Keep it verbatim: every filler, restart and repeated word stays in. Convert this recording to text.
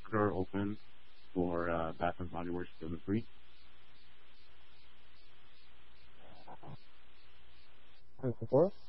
door open for uh, Bath and Body Works delivery. And Sephora?